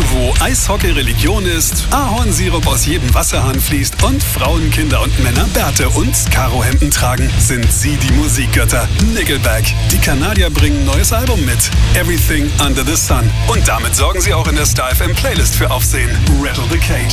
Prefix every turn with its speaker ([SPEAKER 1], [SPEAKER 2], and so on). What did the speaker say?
[SPEAKER 1] Wo Eishockey Religion ist, Ahornsirup aus jedem Wasserhahn fließt und Frauen, Kinder und Männer Bärte und Karohemden tragen, sind sie die Musikgötter. Nickelback. Die Kanadier bringen ein neues Album mit. Everything Under the Sun. Und damit sorgen sie auch in der Style FM Playlist für Aufsehen. Rattle the Cage.